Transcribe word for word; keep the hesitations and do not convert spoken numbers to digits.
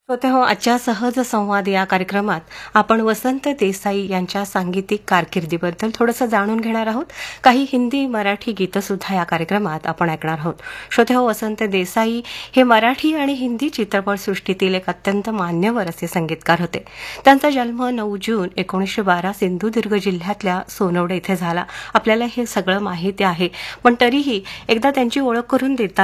श्रोते हो, आजच्या सहज संवाद या कार्यक्रमात आपण वसंत देसाई यांच्या सांगीतिक कारकिर्दीबद्दल थोडंसं जाणून घेणार आहोत. काही हिंदी मराठी गीतं सुद्धा या कार्यक्रमात आपण ऐकणार आहोत. श्रोते हो, वसंत देसाई हे मराठी आणि हिंदी चित्रपटसृष्टीतील एक अत्यंत मान्यवर असे संगीतकार होते. त्यांचा जन्म नऊ जून एकोणीसशे बारा सिंधुदुर्ग जिल्ह्यातल्या सोनवडे इथे झाला. आपल्याला हे सगळं माहिती आहे, पण तरीही एकदा त्यांची ओळख करून देता